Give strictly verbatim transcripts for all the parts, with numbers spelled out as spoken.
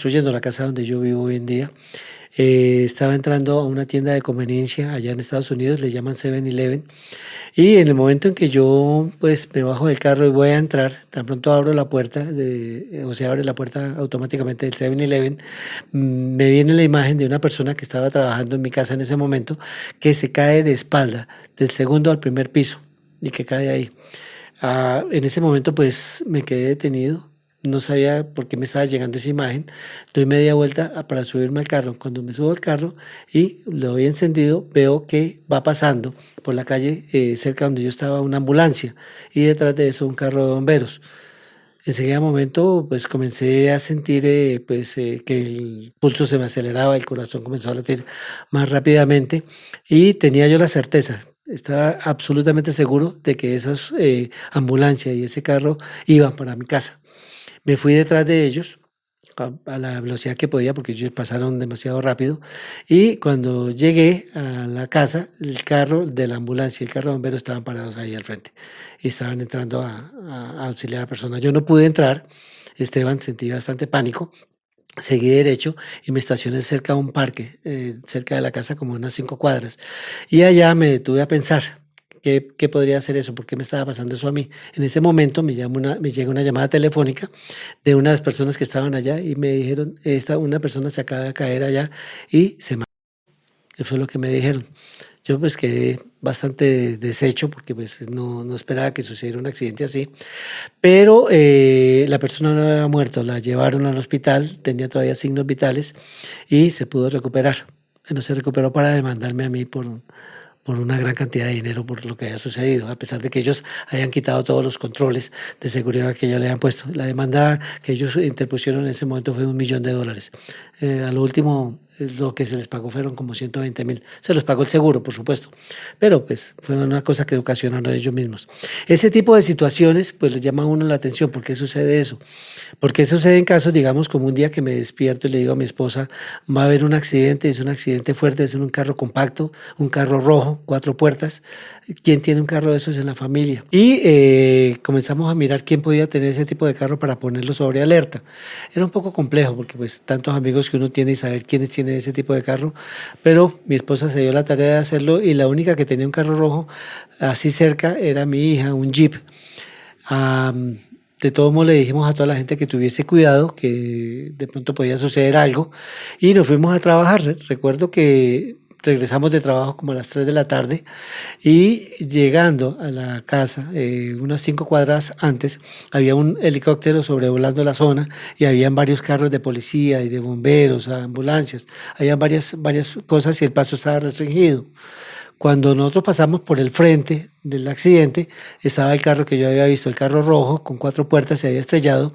construyendo la casa donde yo vivo hoy en día. Eh, estaba entrando a una tienda de conveniencia allá en Estados Unidos, le llaman Seven Eleven, y en el momento en que yo pues me bajo del carro y voy a entrar, tan pronto abro la puerta, de, o se abre la puerta automáticamente del Seven Eleven, mm, me viene la imagen de una persona que estaba trabajando en mi casa en ese momento, que se cae de espalda del segundo al primer piso y que cae ahí. Ah, en ese momento pues me quedé detenido, no sabía por qué me estaba llegando esa imagen, doy media vuelta a- para subirme al carro. Cuando me subo al carro y lo doy encendido, veo que va pasando por la calle eh, cerca donde yo estaba una ambulancia y detrás de eso un carro de bomberos. Enseguida momento pues comencé a sentir eh, pues eh, que el pulso se me aceleraba, el corazón comenzó a latir más rápidamente y tenía yo la certeza, estaba absolutamente seguro de que esas eh, ambulancia y ese carro iban para mi casa. Me fui detrás de ellos a, a la velocidad que podía porque ellos pasaron demasiado rápido y cuando llegué a la casa, el carro de la ambulancia y el carro de bomberos estaban parados ahí al frente y estaban entrando a, a- a auxiliar a la persona. Yo no pude entrar, Esteban, sentí bastante pánico. Seguí derecho y me estacioné cerca de un parque, eh, cerca de la casa, como unas cinco cuadras. Y allá me detuve a pensar, ¿qué, qué podría hacer eso? ¿Por qué me estaba pasando eso a mí? En ese momento me, llama una, me llega una llamada telefónica de una de las personas que estaban allá y me dijeron, esta, una persona se acaba de caer allá y se mató. Eso fue lo que me dijeron. Yo pues quedé bastante deshecho porque pues no, no esperaba que sucediera un accidente así. Pero eh, la persona no había muerto, la llevaron al hospital, tenía todavía signos vitales y se pudo recuperar. Bueno, se recuperó para demandarme a mí por, por una gran cantidad de dinero por lo que había sucedido, a pesar de que ellos hayan quitado todos los controles de seguridad que ellos le habían puesto. La demanda que ellos interpusieron en ese momento fue de un millón de dólares. Eh, a lo último, eh, lo que se les pagó fueron como ciento veinte mil. Se los pagó el seguro, por supuesto, pero pues fue una cosa que ocasionaron ellos mismos. Ese tipo de situaciones pues le llama a uno la atención. ¿Por qué sucede eso? Porque sucede en casos, digamos, como un día que me despierto y le digo a mi esposa, va a haber un accidente, es un accidente fuerte, es en un carro compacto, un carro rojo, cuatro puertas. ¿Quién tiene un carro de esos en la familia? Y eh, comenzamos a mirar quién podía tener ese tipo de carro para ponerlo sobre alerta. Era un poco complejo porque pues tantos amigos que uno tiene y saber quiénes tienen ese tipo de carro, pero mi esposa se dio la tarea de hacerlo y la única que tenía un carro rojo así cerca era mi hija, un Jeep. Am, de todos modos le dijimos a toda la gente que tuviese cuidado, que de pronto podía suceder algo y nos fuimos a trabajar. Re- Recuerdo que regresamos de trabajo como a las tres de la tarde y llegando a la casa, eh, unas cinco cuadras antes, había un helicóptero sobrevolando la zona y habían varios carros de policía y de bomberos, ambulancias, había varias, varias cosas y el paso estaba restringido. Cuando nosotros pasamos por el frente del accidente, estaba el carro que yo había visto, el carro rojo con cuatro puertas, se había estrellado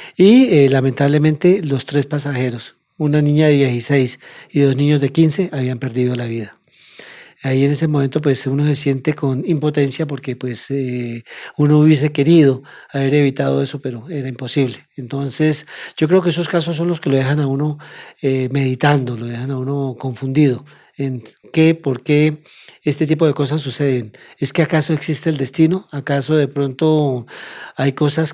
y eh, lamentablemente los tres pasajeros, una niña de dieciséis y dos niños de quince, habían perdido la vida. Ahí en ese momento pues uno se siente con impotencia porque pues eh, uno hubiese querido haber evitado eso, pero era imposible. Entonces yo creo que esos casos son los que lo dejan a uno eh, meditando, lo dejan a uno confundido en qué, por qué este tipo de cosas suceden. ¿Es que acaso existe el destino? ¿Acaso de pronto hay cosas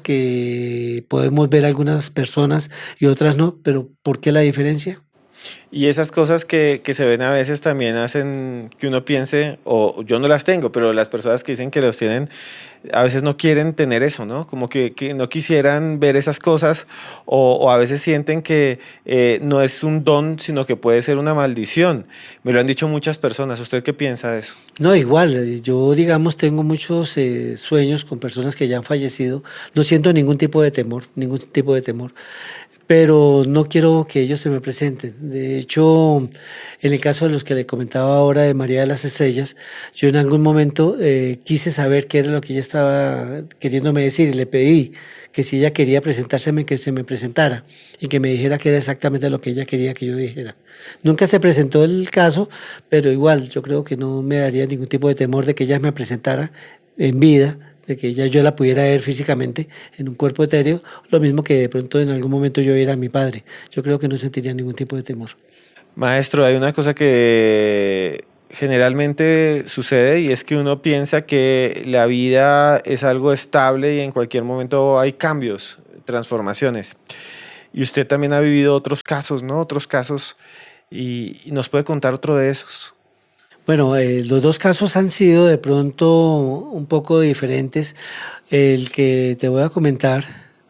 que podemos ver algunas personas y otras no? Pero ¿por qué la diferencia? Y esas cosas que, que se ven a veces también hacen que uno piense, o yo no las tengo, pero las personas que dicen que los tienen, a veces no quieren tener eso, ¿no? Como que, que no quisieran ver esas cosas, o, o a veces sienten que eh, no es un don, sino que puede ser una maldición. Me lo han dicho muchas personas. ¿Usted qué piensa de eso? No, igual, eh, yo digamos tengo muchos eh, sueños con personas que ya han fallecido, no siento ningún tipo de temor, ningún tipo de temor, pero no quiero que ellos se me presenten. De hecho, en el caso de los que le comentaba ahora de María de las Estrellas, yo en algún momento eh, quise saber qué era lo que ella estaba queriéndome decir y le pedí que si ella quería presentárseme, que se me presentara y que me dijera qué era exactamente lo que ella quería que yo dijera. Nunca se presentó el caso, pero igual yo creo que no me daría ningún tipo de temor de que ella me presentara en vida, de que ella yo la pudiera ver físicamente en un cuerpo etéreo, lo mismo que de pronto en algún momento yo viera a mi padre. Yo creo que no sentiría ningún tipo de temor. Maestro, hay una cosa que generalmente sucede y es que uno piensa que la vida es algo estable y en cualquier momento hay cambios, transformaciones. y usted también ha vivido otros casos, ¿no? Otros casos, y, y nos puede contar otro de esos. Bueno, eh, los dos casos han sido de pronto un poco diferentes. El que te voy a comentar,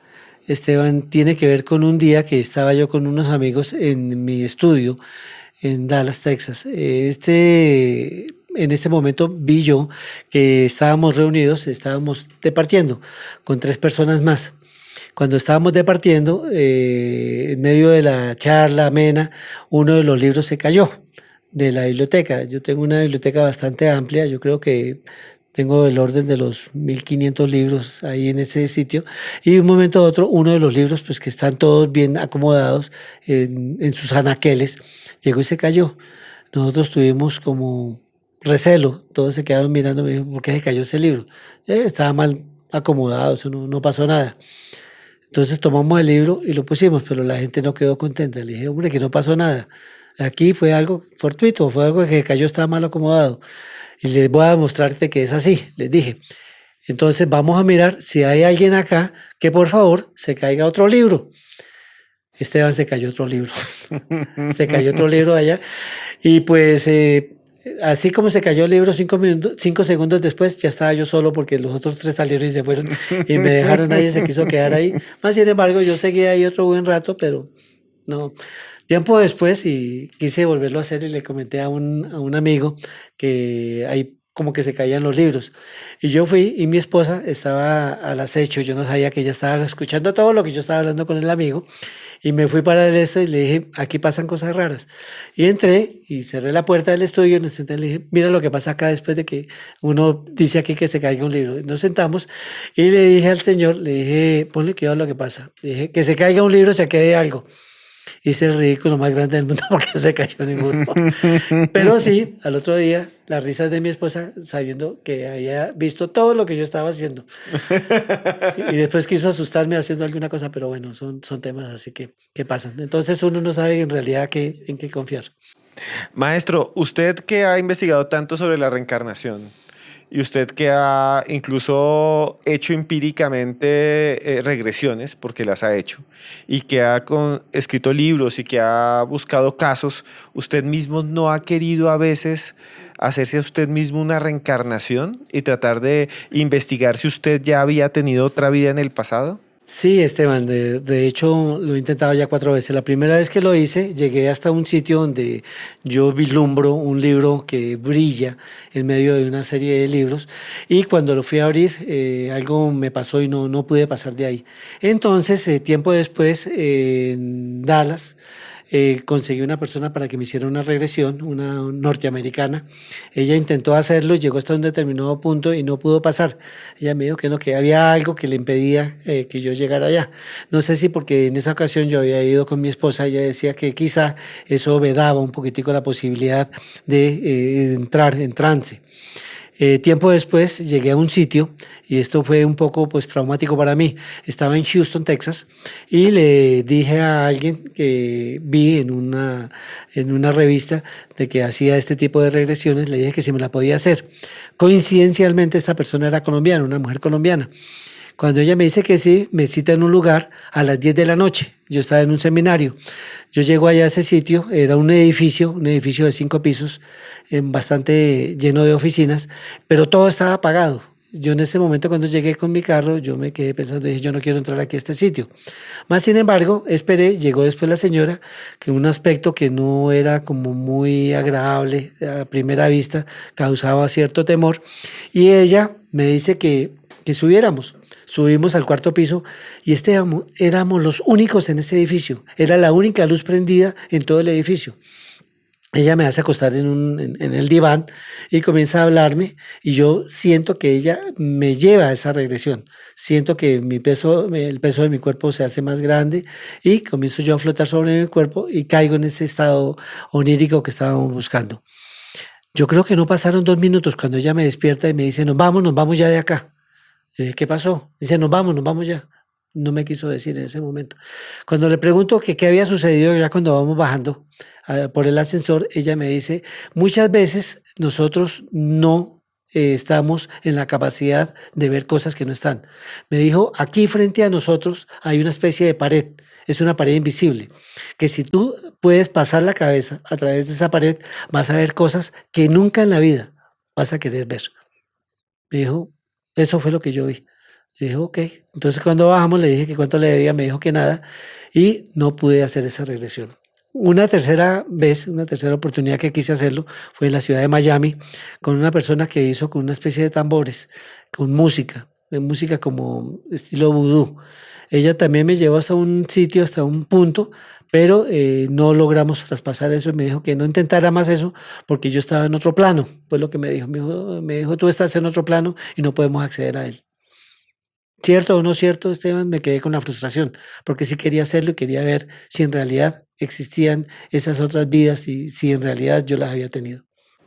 Esteban, tiene que ver con un día que estaba yo con unos amigos en mi estudio en Dallas, Texas. Eh, Este, en este momento vi yo que estábamos reunidos, estábamos departiendo con tres personas más. Cuando estábamos departiendo, eh, en medio de la charla amena, uno de los libros se cayó de la biblioteca. Yo tengo una biblioteca bastante amplia, yo creo que tengo el orden de los mil quinientos libros ahí en ese sitio. Y de un momento a otro, uno de los libros, pues que están todos bien acomodados en, en sus anaqueles, llegó y se cayó. Nosotros tuvimos como recelo, todos se quedaron mirando, me dijo, ¿por qué se cayó ese libro? Eh, estaba mal acomodado, eso no, no pasó nada. Entonces tomamos el libro y lo pusimos, pero la gente no quedó contenta. Le dije, hombre, que no pasó nada. Aquí fue algo fortuito, fue algo que cayó, estaba mal acomodado. Y les voy a demostrarte que es así, les dije. Entonces vamos a mirar si hay alguien acá que por favor se caiga otro libro. Esteban, se cayó otro libro. Se cayó otro libro allá. Y pues eh, así como se cayó el libro, cinco minutos, cinco segundos después ya estaba yo solo porque los otros tres salieron y se fueron y me dejaron, nadie se quiso quedar ahí. Más sin embargo, yo seguí ahí otro buen rato, pero no. Tiempo después y quise volverlo a hacer y le comenté a un, a un amigo que ahí como que se caían los libros. Y yo fui y mi esposa estaba al acecho, yo no sabía que ella estaba escuchando todo lo que yo estaba hablando con el amigo y me fui para el esto y le dije, aquí pasan cosas raras. Y entré y cerré la puerta del estudio y nos senté y le dije, mira lo que pasa acá después de que uno dice aquí que se caiga un libro. Y nos sentamos y le dije al señor, le dije, ponle cuidado a lo que pasa. Le dije, que se caiga un libro, se quede algo. Hice el ridículo más grande del mundo porque no se cayó ninguno. Pero sí, al otro día, las risas de mi esposa sabiendo que había visto todo lo que yo estaba haciendo. Y después quiso asustarme haciendo alguna cosa, pero bueno, son, son temas así que, que pasan. Entonces uno no sabe en realidad qué, en qué confiar. Maestro, usted que ha investigado tanto sobre la reencarnación y usted que ha incluso hecho empíricamente eh, regresiones, porque las ha hecho, y que ha con, escrito libros y que ha buscado casos, ¿usted mismo no ha querido a veces hacerse a usted mismo una reencarnación y tratar de investigar si usted ya había tenido otra vida en el pasado? Sí, Esteban, de, de hecho lo he intentado ya cuatro veces. La primera vez que lo hice, llegué hasta un sitio donde yo vislumbro un libro que brilla en medio de una serie de libros y cuando lo fui a abrir eh, algo me pasó y no, no pude pasar de ahí. Entonces, eh, tiempo después, eh, en Dallas, eh, conseguí una persona para que me hiciera una regresión, una norteamericana. Ella intentó hacerlo, llegó hasta un determinado punto y no pudo pasar. Ella me dijo que no, que había algo que le impedía eh, que yo llegara allá. No sé si porque en esa ocasión yo había ido con mi esposa, ella decía que quizá eso vedaba un poquitico la posibilidad de eh, entrar en trance. Eh, tiempo después llegué a un sitio y esto fue un poco pues traumático para mí. Estaba en Houston, Texas, y le dije a alguien que vi en una, en una revista de que hacía este tipo de regresiones, le dije que si me la podía hacer. Coincidencialmente esta persona era colombiana, una mujer colombiana. Cuando ella me dice que sí, me cita en un lugar a las diez de la noche. Yo estaba en un seminario. Yo llego allá a ese sitio, era un edificio, un edificio de cinco pisos, eh, bastante lleno de oficinas, pero todo estaba apagado. Yo en ese momento cuando llegué con mi carro, yo me quedé pensando, dije, yo no quiero entrar aquí a este sitio. Más sin embargo, esperé, llegó después la señora, que un aspecto que no era como muy agradable a primera vista, causaba cierto temor, y ella me dice que, que subiéramos. Subimos al cuarto piso y este, éramos los únicos en ese edificio. Era la única luz prendida en todo el edificio. Ella me hace acostar en, un, en, en el diván y comienza a hablarme y yo siento que ella me lleva a esa regresión. Siento que mi peso, el peso de mi cuerpo se hace más grande y comienzo yo a flotar sobre mi cuerpo y caigo en ese estado onírico que estábamos buscando. Yo creo que no pasaron dos minutos cuando ella me despierta y me dice, nos vamos, nos vamos ya de acá. Eh, ¿Qué pasó? Dice, nos vamos, nos vamos ya. No me quiso decir en ese momento. Cuando le pregunto que qué había sucedido ya cuando vamos bajando uh, por el ascensor, ella me dice, muchas veces nosotros no eh, estamos en la capacidad de ver cosas que no están. Me dijo, aquí frente a nosotros hay una especie de pared. es una pared invisible, que si tú puedes pasar la cabeza a través de esa pared, vas a ver cosas que nunca en la vida vas a querer ver. Me dijo, eso fue lo que yo vi. Yo dije, ok. Entonces cuando bajamos le dije que cuánto le debía, me dijo que nada y no pude hacer esa regresión. Una tercera vez, una tercera oportunidad que quise hacerlo fue en la ciudad de Miami con una persona que hizo con una especie de tambores, con música, de música como estilo vudú. Ella también me llevó hasta un sitio, hasta un punto, pero eh, no logramos traspasar eso y me dijo que no intentara más eso porque yo estaba en otro plano. Pues lo que me dijo, me dijo, me dijo, tú estás en otro plano y no podemos acceder a él. ¿Cierto o no cierto, Esteban? Me quedé con la frustración, porque sí quería hacerlo y quería ver si en realidad existían esas otras vidas y si en realidad yo las había tenido.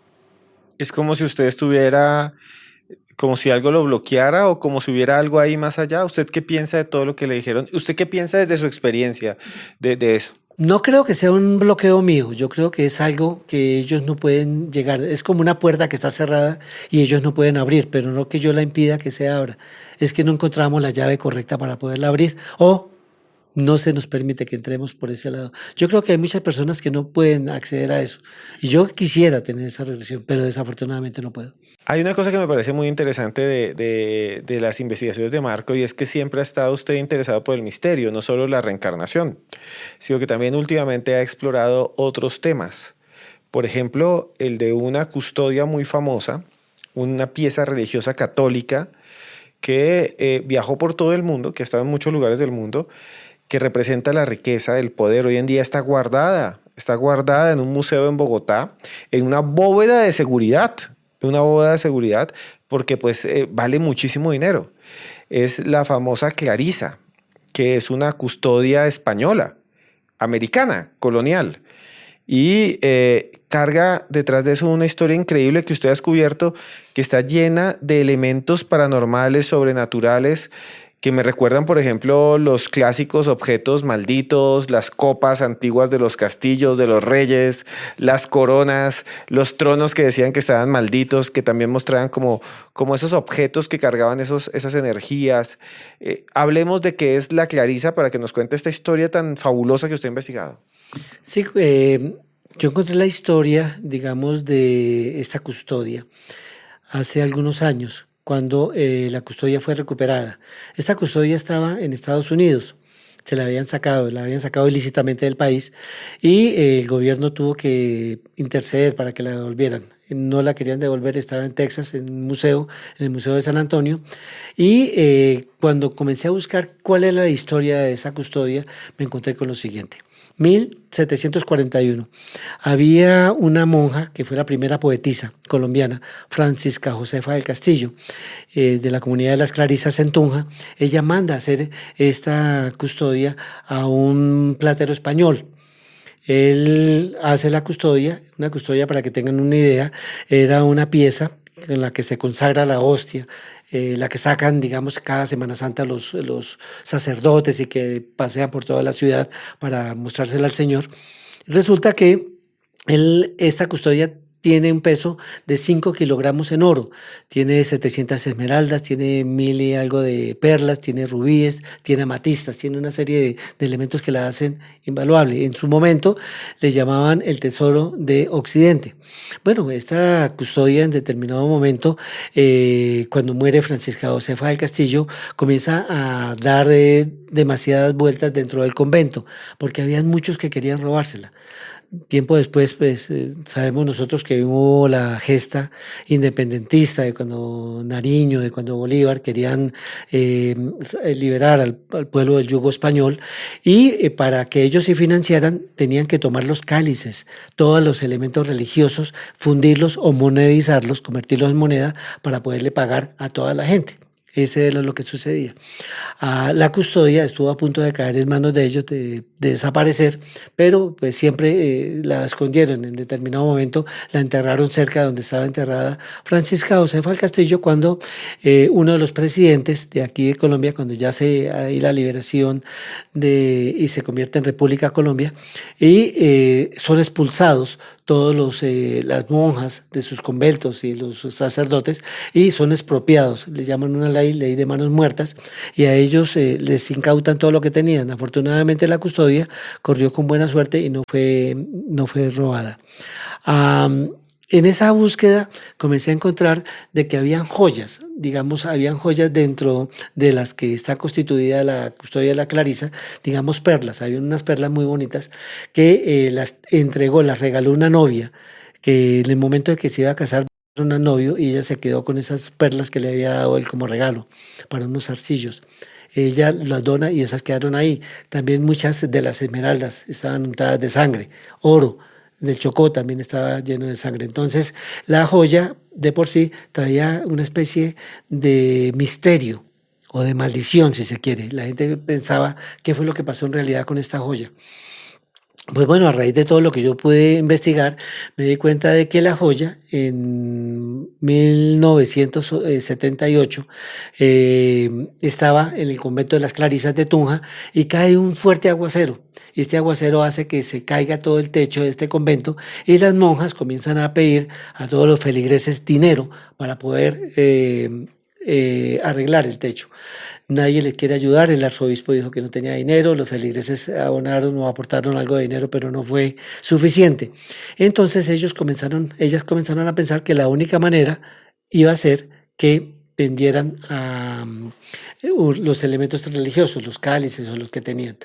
Es como si usted estuviera, como si algo lo bloqueara o como si hubiera algo ahí más allá. ¿Usted qué piensa de todo lo que le dijeron? ¿Usted qué piensa desde su experiencia de, de eso? No creo que sea un bloqueo mío, yo creo que es algo que ellos no pueden llegar, es como una puerta que está cerrada y ellos no pueden abrir, pero no que yo la impida que se abra, es que no encontramos la llave correcta para poderla abrir o no se nos permite que entremos por ese lado. Yo creo que hay muchas personas que no pueden acceder a eso y yo quisiera tener esa relación, pero desafortunadamente no puedo. Hay una cosa que me parece muy interesante de, de, de las investigaciones de Marco y es que siempre ha estado usted interesado por el misterio, no solo la reencarnación, sino que también últimamente ha explorado otros temas. Por ejemplo, el de una custodia muy famosa, una pieza religiosa católica que eh, viajó por todo el mundo, que ha estado en muchos lugares del mundo, que representa la riqueza, el poder. Hoy en día está guardada, está guardada en un museo en Bogotá, en una bóveda de seguridad, una bóveda de seguridad, porque pues eh, vale muchísimo dinero. Es la famosa Clarisa, que es una custodia española, americana, colonial, y eh, carga detrás de eso una historia increíble que usted ha descubierto, que está llena de elementos paranormales, sobrenaturales, que me recuerdan, por ejemplo, los clásicos objetos malditos, las copas antiguas de los castillos, de los reyes, las coronas, los tronos que decían que estaban malditos, que también mostraban como, como esos objetos que cargaban esos, esas energías. Eh, hablemos de qué es la Clarisa para que nos cuente esta historia tan fabulosa que usted ha investigado. Sí, eh, yo encontré la historia, digamos, de esta custodia hace algunos años, cuando eh, la custodia fue recuperada. Esta custodia estaba en Estados Unidos, se la habían sacado, la habían sacado ilícitamente del país y eh, el gobierno tuvo que interceder para que la devolvieran. No la querían devolver, estaba en Texas, en un museo, en el Museo de San Antonio. Y eh, cuando comencé a buscar cuál era la historia de esa custodia, me encontré con lo siguiente. mil setecientos cuarenta y uno. Había una monja que fue la primera poetisa colombiana, Francisca Josefa del Castillo, eh, de la comunidad de las Clarisas en Tunja. Ella manda a hacer esta custodia a un platero español. Él hace la custodia, una custodia para que tengan una idea, era una pieza en la que se consagra la hostia, eh, la que sacan, digamos, cada Semana Santa los, los sacerdotes y que pasean por toda la ciudad para mostrársela al Señor. Resulta que él, esta custodia tiene un peso de cinco kilogramos en oro, tiene setecientas esmeraldas, tiene mil y algo de perlas, tiene rubíes, tiene amatistas, tiene una serie de, de elementos que la hacen invaluable. En su momento le llamaban el tesoro de Occidente. Bueno, esta custodia en determinado momento, eh, cuando muere Francisca Josefa del Castillo, comienza a dar eh, demasiadas vueltas dentro del convento, porque habían muchos que querían robársela. Tiempo después, pues eh, sabemos nosotros que hubo la gesta independentista de cuando Nariño, de cuando Bolívar querían eh, liberar al, al, pueblo del yugo español y eh, para que ellos se financiaran tenían que tomar los cálices, todos los elementos religiosos, fundirlos o monedizarlos, convertirlos en moneda para poderle pagar a toda la gente. Ese era lo que sucedía. Ah, la custodia estuvo a punto de caer en manos de ellos, de, de desaparecer, pero pues siempre eh, la escondieron. En determinado momento la enterraron cerca de donde estaba enterrada Francisca Josefa del Castillo cuando eh, uno de los presidentes de aquí de Colombia, cuando ya se hay la liberación de, y se convierte en República Colombia, y eh, son expulsados todos los eh, las monjas de sus conventos y los sacerdotes y son expropiados, le llaman una ley, ley de manos muertas, y a ellos eh, les incautan todo lo que tenían. Afortunadamente la custodia corrió con buena suerte y no fue, no fue robada. Um, en esa búsqueda comencé a encontrar de que habían joyas, digamos, habían joyas dentro de las que está constituida la custodia de la Clarisa, digamos perlas, había unas perlas muy bonitas que eh, las entregó, las regaló una novia, que en el momento de que se iba a casar una novio y ella se quedó con esas perlas que le había dado él como regalo para unos zarcillos. Ella las dona y esas quedaron ahí. También muchas de las esmeraldas estaban untadas de sangre, oro del Chocó también estaba lleno de sangre. Entonces, la joya de por sí traía una especie de misterio o de maldición, si se quiere. La gente pensaba qué fue lo que pasó en realidad con esta joya. Pues bueno, a raíz de todo lo que yo pude investigar, me di cuenta de que la joya en mil novecientos setenta y ocho eh, estaba en el convento de las Clarisas de Tunja y cae un fuerte aguacero. Y este aguacero hace que se caiga todo el techo de este convento y las monjas comienzan a pedir a todos los feligreses dinero para poder eh, eh, arreglar el techo. Nadie les quiere ayudar, el arzobispo dijo que no tenía dinero, los feligreses abonaron o aportaron algo de dinero, pero no fue suficiente. Entonces ellos comenzaron, ellas comenzaron a pensar que la única manera iba a ser que vendieran a, uh, los elementos religiosos, los cálices o los que tenían.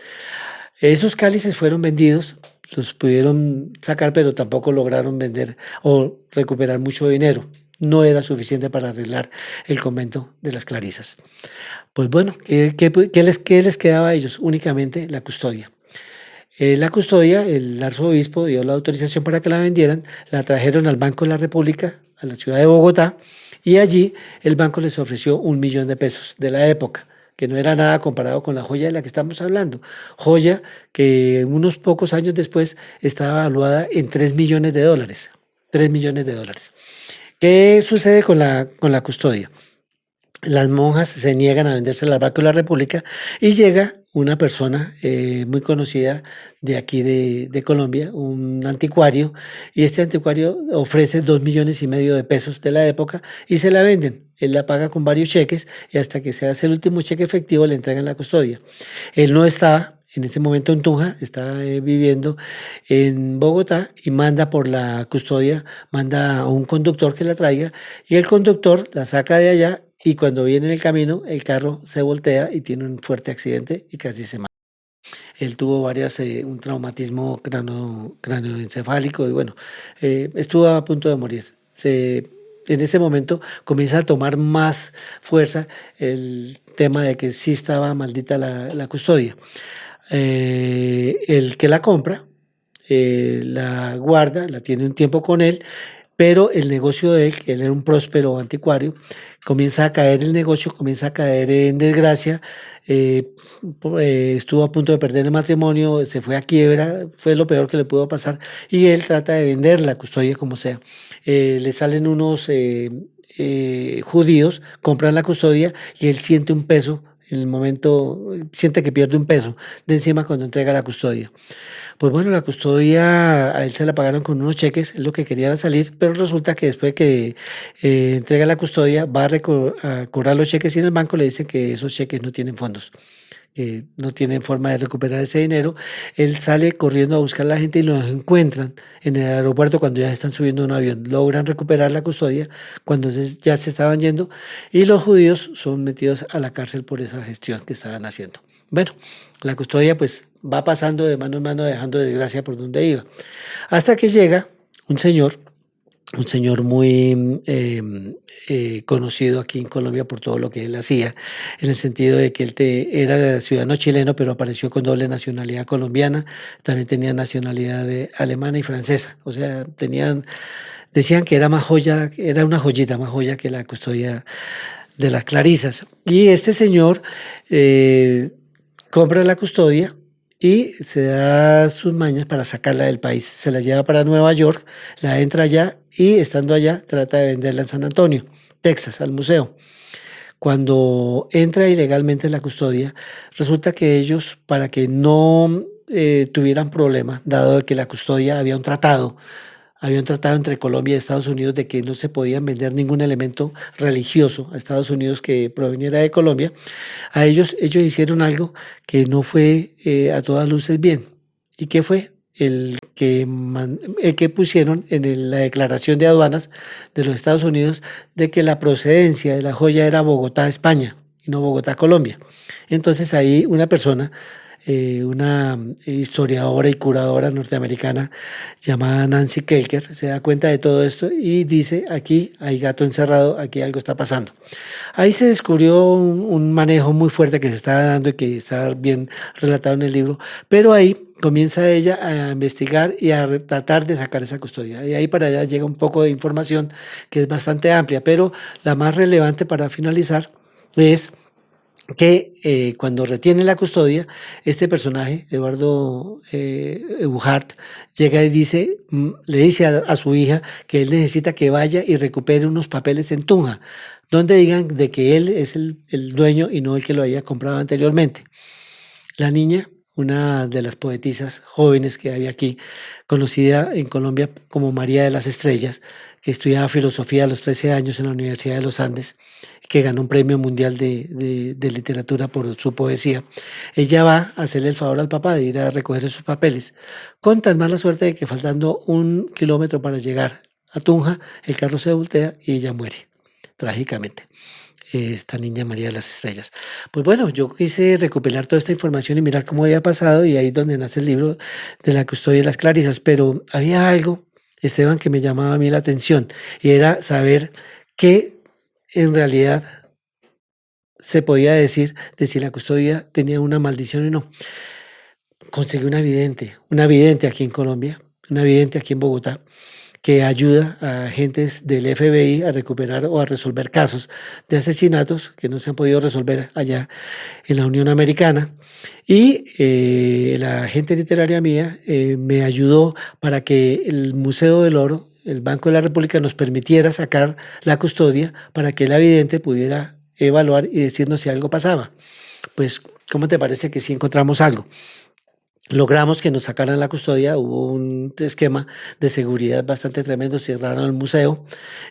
Esos cálices fueron vendidos, los pudieron sacar, pero tampoco lograron vender o recuperar mucho dinero. No era suficiente para arreglar el convento de las Clarisas. Pues bueno, ¿qué, qué, qué les, qué les quedaba a ellos? Únicamente la custodia. Eh, la custodia, el arzobispo dio la autorización para que la vendieran, la trajeron al Banco de la República, a la ciudad de Bogotá, y allí el banco les ofreció un millón de pesos de la época, que no era nada comparado con la joya de la que estamos hablando. Joya que unos pocos años después estaba evaluada en tres millones de dólares. tres millones de dólares. ¿Qué sucede con la, con la custodia? Las monjas se niegan a venderse al Banco de la República y llega una persona eh, muy conocida de aquí de, de Colombia, un anticuario, y este anticuario ofrece dos millones y medio de pesos de la época y se la venden. Él la paga con varios cheques y hasta que se hace el último cheque efectivo le entregan la custodia. Él no estaba en ese momento en Tunja, está eh, viviendo en Bogotá y manda por la custodia, manda a un conductor que la traiga y el conductor la saca de allá y cuando viene en el camino el carro se voltea y tiene un fuerte accidente y casi se mata. Él tuvo varias, eh, un traumatismo cráneo, cráneoencefálico y bueno, eh, estuvo a punto de morir. Se, en ese momento comienza a tomar más fuerza el tema de que sí estaba maldita la, la custodia. Eh, el que la compra, eh, la guarda, la tiene un tiempo con él, pero el negocio de él, que él era un próspero anticuario, comienza a caer el negocio, comienza a caer en desgracia, eh, eh, estuvo a punto de perder el matrimonio, se fue a quiebra, fue lo peor que le pudo pasar, y él trata de vender la custodia como sea. Eh, le salen unos eh, eh, judíos, compran la custodia y él siente un peso en el momento, siente que pierde un peso de encima cuando entrega la custodia. Pues bueno, la custodia a él se la pagaron con unos cheques, es lo que quería salir, pero resulta que después de que eh, entrega la custodia, va a, reco- a cobrar los cheques y en el banco le dicen que esos cheques no tienen fondos, que no tienen forma de recuperar ese dinero. Él sale corriendo a buscar a la gente y los encuentran en el aeropuerto cuando ya se están subiendo a un avión. Logran recuperar la custodia cuando se- ya se estaban yendo y los judíos son metidos a la cárcel por esa gestión que estaban haciendo. Bueno, la custodia pues va pasando de mano en mano, dejando desgracia por donde iba. Hasta que llega un señor, un señor muy eh, eh, conocido aquí en Colombia por todo lo que él hacía, en el sentido de que él te, era ciudadano chileno, pero apareció con doble nacionalidad colombiana, también tenía nacionalidad de alemana y francesa, o sea, tenían, decían que era más joya, era una joyita más joya que la custodia de las Clarisas. Y este señor eh, compra la custodia y se da sus mañas para sacarla del país. Se la lleva para Nueva York, la entra allá y estando allá trata de venderla en San Antonio, Texas, al museo. Cuando entra ilegalmente en la custodia, resulta que ellos, para que no eh, tuvieran problemas, dado que la custodia había un tratado, había un tratado entre Colombia y Estados Unidos de que no se podían vender ningún elemento religioso a Estados Unidos que proveniera de Colombia. A ellos, ellos hicieron algo que no fue eh, a todas luces bien. ¿Y qué fue? El que, man- el que pusieron en el- la declaración de aduanas de los Estados Unidos de que la procedencia de la joya era Bogotá, España, y no Bogotá, Colombia. Entonces ahí una persona, eh, una historiadora y curadora norteamericana llamada Nancy Kelker, se da cuenta de todo esto y dice, aquí hay gato encerrado, aquí algo está pasando. Ahí se descubrió un, un manejo muy fuerte que se estaba dando y que está bien relatado en el libro, pero ahí comienza ella a investigar y a re- tratar de sacar esa custodia. Y ahí para allá llega un poco de información que es bastante amplia, pero la más relevante para finalizar es que eh, cuando retiene la custodia, este personaje, Eduardo eh, Ebuhart, llega y dice, mm, le dice a, a su hija que él necesita que vaya y recupere unos papeles en Tunja, donde digan de que él es el, el dueño y no el que lo había comprado anteriormente. La niña, una de las poetisas jóvenes que había aquí, conocida en Colombia como María de las Estrellas, que estudiaba filosofía a los trece años en la Universidad de los Andes, que ganó un premio mundial de, de- de literatura por su poesía. Ella va a hacerle el favor al papá de ir a recoger sus papeles, con tan mala suerte de que faltando un kilómetro para llegar a Tunja, el carro se voltea y ella muere, trágicamente, eh, esta niña María de las Estrellas. Pues bueno, yo quise recopilar toda esta información y mirar cómo había pasado, y ahí es donde nace el libro de la custodia de las Clarisas, pero había algo, Esteban, que me llamaba a mí la atención, y era saber qué en realidad se podía decir de si la custodia tenía una maldición o no. Conseguí una vidente, una vidente aquí en Colombia, una vidente aquí en Bogotá, que ayuda a agentes del F B I a recuperar o a resolver casos de asesinatos que no se han podido resolver allá en la Unión Americana. Y eh, la agente literaria mía eh, me ayudó para que el Museo del Oro, el Banco de la República, nos permitiera sacar la custodia para que el vidente pudiera evaluar y decirnos si algo pasaba. Pues, ¿cómo te parece que si encontramos algo? Logramos que nos sacaran la custodia, hubo un esquema de seguridad bastante tremendo, cerraron el museo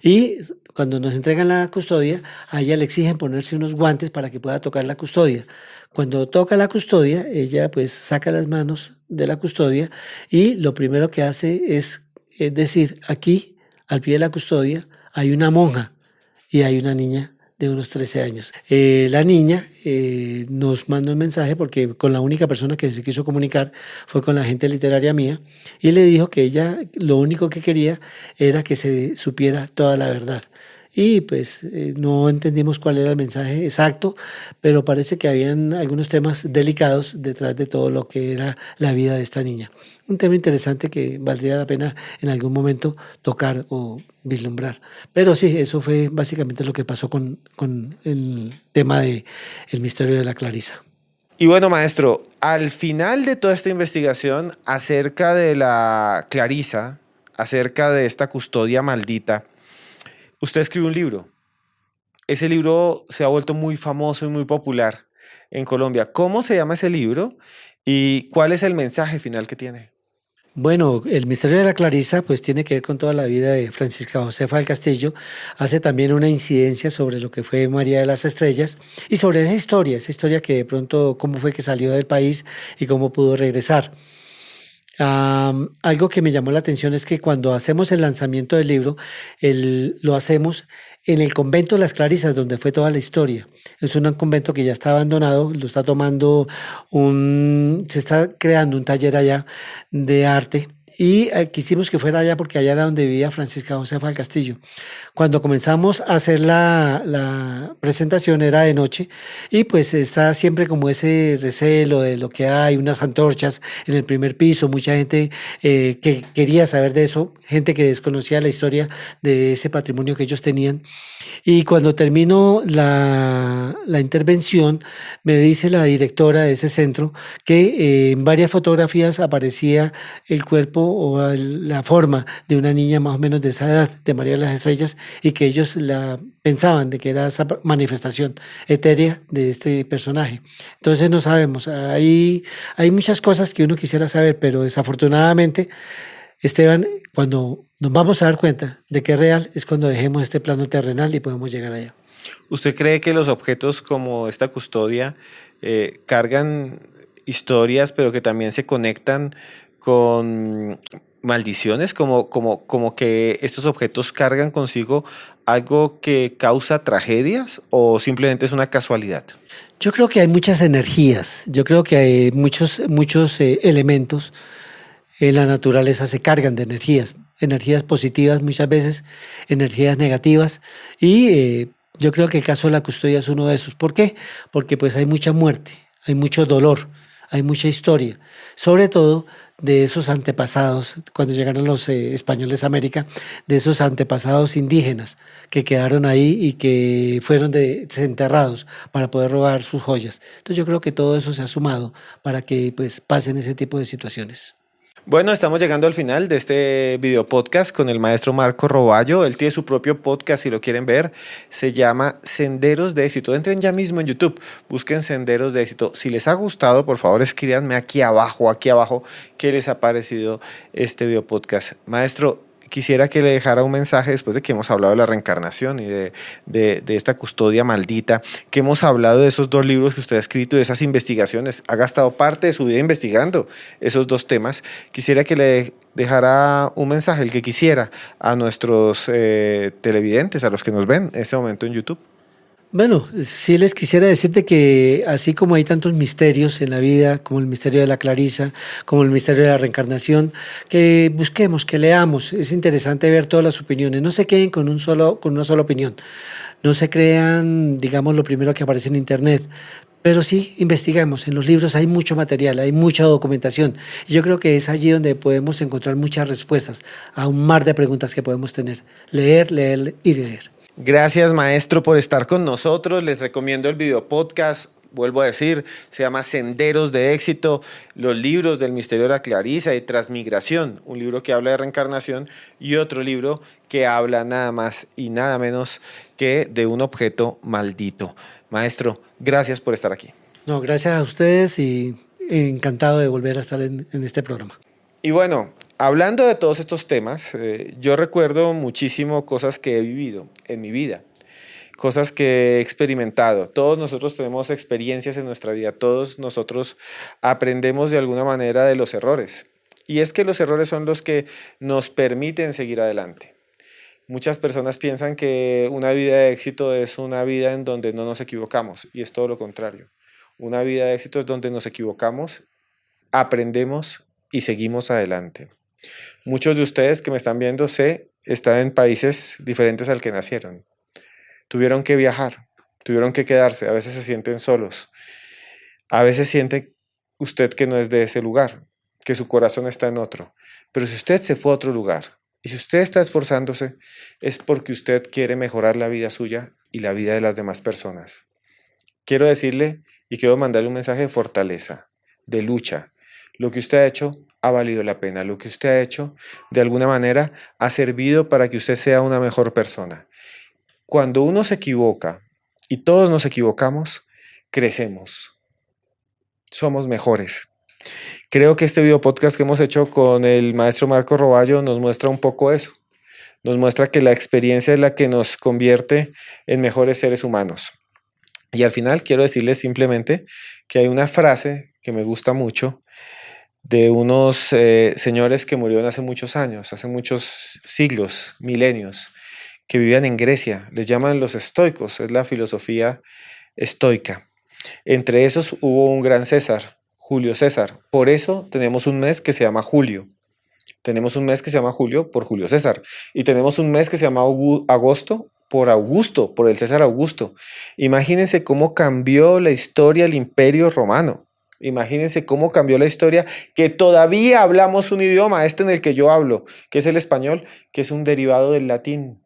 y cuando nos entregan la custodia, a ella le exigen ponerse unos guantes para que pueda tocar la custodia. Cuando toca la custodia, ella pues saca las manos de la custodia y lo primero que hace es, es decir, aquí al pie de la custodia hay una monja y hay una niña de unos trece años. Eh, la niña eh, nos manda un mensaje porque con la única persona que se quiso comunicar fue con la agente literaria mía y le dijo que ella lo único que quería era que se supiera toda la verdad. Y pues eh, no entendimos cuál era el mensaje exacto, pero parece que habían algunos temas delicados detrás de todo lo que era la vida de esta niña. Un tema interesante que valdría la pena en algún momento tocar o vislumbrar. Pero sí, eso fue básicamente lo que pasó con, con el tema de el misterio de la Clarisa. Y bueno, maestro, al final de toda esta investigación acerca de la Clarisa, acerca de esta custodia maldita, usted escribe un libro. Ese libro se ha vuelto muy famoso y muy popular en Colombia. ¿Cómo se llama ese libro y cuál es el mensaje final que tiene? Bueno, el misterio de la Clarisa pues tiene que ver con toda la vida de Francisca Josefa del Castillo. Hace también una incidencia sobre lo que fue María de las Estrellas y sobre esa historia, esa historia que de pronto cómo fue que salió del país y cómo pudo regresar. Am, algo que me llamó la atención es que cuando hacemos el lanzamiento del libro, el- lo hacemos en el convento de las Clarisas, donde fue toda la historia. Es un convento que ya está abandonado, lo está tomando un, se está creando un taller allá de arte. Y eh, quisimos que fuera allá porque allá era donde vivía Francisca Josefa del Castillo. Cuando comenzamos a hacer la, la presentación era de noche y pues está siempre como ese recelo de lo que hay, unas antorchas en el primer piso, mucha gente eh, que quería saber de eso, gente que desconocía la historia de ese patrimonio que ellos tenían. Y cuando termino la, la intervención, me dice la directora de ese centro que eh, en varias fotografías aparecía el cuerpo o el- la forma de una niña más o menos de esa edad, de María de las Estrellas, y que ellos la pensaban de que era esa manifestación etérea de este personaje. Entonces no sabemos, hay, hay muchas cosas que uno quisiera saber, pero desafortunadamente Esteban, cuando nos vamos a dar cuenta de que es real, es cuando dejemos este plano terrenal y podemos llegar allá. ¿Usted cree que los objetos como esta custodia eh, cargan historias, pero que también se conectan con maldiciones? Como, como, como que estos objetos cargan consigo algo que causa tragedias o simplemente es una casualidad? Yo creo que hay muchas energías, yo creo que hay muchos, muchos eh, elementos en la naturaleza se cargan de energías, energías positivas muchas veces, energías negativas y eh, yo creo que el caso de la custodia es uno de esos. ¿Por qué? Porque pues hay mucha muerte, hay mucho dolor, hay mucha historia, sobre todo de esos antepasados, cuando llegaron los eh, españoles a América, de esos antepasados indígenas que quedaron ahí y que fueron de- desenterrados para poder robar sus joyas. Entonces yo creo que todo eso se ha sumado para que pues pasen ese tipo de situaciones. Bueno, estamos llegando al final de este video podcast con el maestro Marco Roballo. Él tiene su propio podcast, si lo quieren ver, se llama Senderos de Éxito. Entren ya mismo en YouTube, busquen Senderos de Éxito. Si les ha gustado, por favor, escríbanme aquí abajo, aquí abajo, qué les ha parecido este video podcast. Maestro, quisiera que le dejara un mensaje después de que hemos hablado de la reencarnación y de, de, de esta custodia maldita, que hemos hablado de esos dos libros que usted ha escrito, de esas investigaciones, ha gastado parte de su vida investigando esos dos temas. Quisiera que le dejara un mensaje, el que quisiera, a nuestros eh, televidentes, a los que nos ven en este momento en YouTube. Bueno, sí les quisiera decirte que así como hay tantos misterios en la vida, como el misterio de la Clarisa, como el misterio de la reencarnación, que busquemos, que leamos. Es interesante ver todas las opiniones. No se queden con un solo, con una sola opinión. No se crean, digamos, lo primero que aparece en internet. Pero sí, investiguemos. En los libros hay mucho material, hay mucha documentación. Y yo creo que es allí donde podemos encontrar muchas respuestas a un mar de preguntas que podemos tener. Leer, leer y leer. Gracias, maestro, por estar con nosotros. Les recomiendo el video podcast. Vuelvo a decir, se llama Senderos de Éxito, los libros del misterio de la Clarisa y Transmigración, un libro que habla de reencarnación y otro libro que habla nada más y nada menos que de un objeto maldito. Maestro, gracias por estar aquí. No, gracias a ustedes y encantado de volver a estar en, en este programa. Y bueno, hablando de todos estos temas, eh, yo recuerdo muchísimo cosas que he vivido en mi vida, cosas que he experimentado. Todos nosotros tenemos experiencias en nuestra vida, todos nosotros aprendemos de alguna manera de los errores. Y es que los errores son los que nos permiten seguir adelante. Muchas personas piensan que una vida de éxito es una vida en donde no nos equivocamos, y es todo lo contrario. Una vida de éxito es donde nos equivocamos, aprendemos y seguimos adelante. Muchos de ustedes que me están viendo, sé, están en países diferentes al que nacieron. Tuvieron que viajar, tuvieron que quedarse, a veces se sienten solos. A veces siente usted que no es de ese lugar, que su corazón está en otro. Pero si usted se fue a otro lugar y si usted está esforzándose, es porque usted quiere mejorar la vida suya y la vida de las demás personas. Quiero decirle y quiero mandarle un mensaje de fortaleza, de lucha. Lo que usted ha hecho ha valido la pena. Lo que usted ha hecho, de alguna manera, ha servido para que usted sea una mejor persona. Cuando uno se equivoca, y todos nos equivocamos, crecemos. Somos mejores. Creo que este video podcast que hemos hecho con el maestro Marco Roballo nos muestra un poco eso. Nos muestra que la experiencia es la que nos convierte en mejores seres humanos. Y al final quiero decirles simplemente que hay una frase que me gusta mucho de unos eh, señores que murieron hace muchos años, hace muchos siglos, milenios, que vivían en Grecia. Les llaman los estoicos, es la filosofía estoica. Entre esos hubo un gran César, Julio César. Por eso tenemos un mes que se llama Julio. Tenemos un mes que se llama Julio por Julio César. Y tenemos un mes que se llama agosto por Augusto, por el César Augusto. Imagínense cómo cambió la historia del Imperio Romano. Imagínense cómo cambió la historia, que todavía hablamos un idioma, este en el que yo hablo, que es el español, que es un derivado del latín.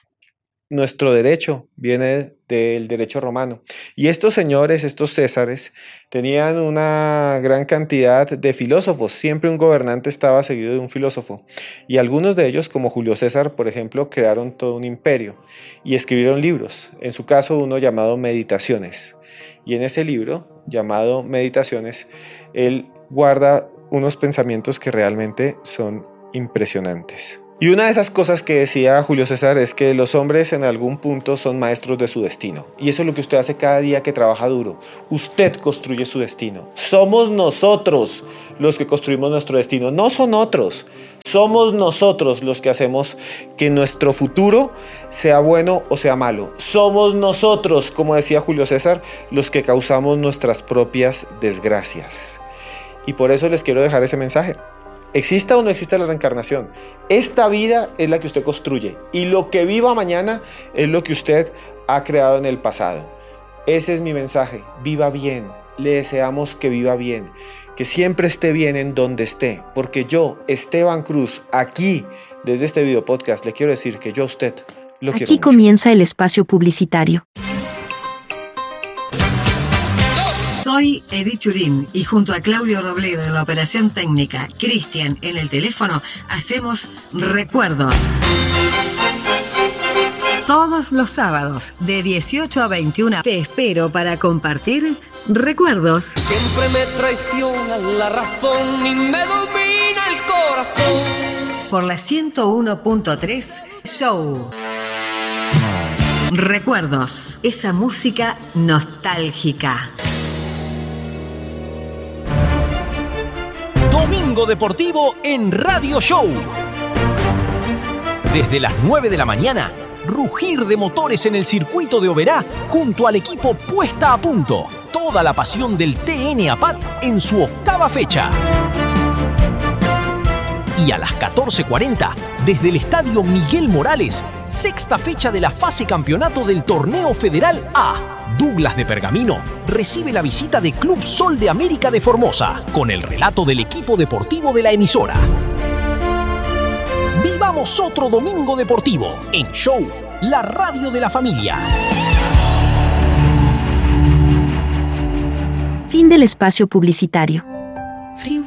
Nuestro derecho viene del derecho romano. Y estos señores, estos césares, tenían una gran cantidad de filósofos. Siempre un gobernante estaba seguido de un filósofo. Y algunos de ellos, como Julio César, por ejemplo, crearon todo un imperio y escribieron libros. En su caso, uno llamado Meditaciones. Y en ese libro, llamado Meditaciones, él guarda unos pensamientos que realmente son impresionantes. Y una de esas cosas que decía Julio César es que los hombres en algún punto son maestros de su destino. Y eso es lo que usted hace cada día que trabaja duro. Usted construye su destino. Somos nosotros los que construimos nuestro destino. No son otros. Somos nosotros los que hacemos que nuestro futuro sea bueno o sea malo. Somos nosotros, como decía Julio César, los que causamos nuestras propias desgracias. Y por eso les quiero dejar ese mensaje. Exista o no exista la reencarnación, esta vida es la que usted construye y lo que viva mañana es lo que usted ha creado en el pasado. Ese es mi mensaje, viva bien, le deseamos que viva bien, que siempre esté bien en donde esté, porque yo, Esteban Cruz, aquí, desde este video podcast, le quiero decir que yo a usted lo quiero mucho. Aquí comienza el espacio publicitario. Soy Edith Churín y junto a Claudio Robledo en la operación técnica, Cristian en el teléfono, hacemos Recuerdos. Todos los sábados de dieciocho a veintiuna te espero para compartir Recuerdos. Siempre me traiciona la razón y me domina el corazón. Por la ciento uno punto tres Show. Recuerdos, esa música nostálgica. Domingo Deportivo en Radio Show. Desde las nueve de la mañana, rugir de motores en el circuito de Oberá junto al equipo Puesta a Punto. Toda la pasión del T N A P A T en su octava fecha. Y a las catorce cuarenta, desde el Estadio Miguel Morales, sexta fecha de la fase campeonato del Torneo Federal A. Douglas de Pergamino recibe la visita de Club Sol de América de Formosa, con el relato del equipo deportivo de la emisora. Vivamos otro Domingo Deportivo en Show, la radio de la familia. Fin del espacio publicitario.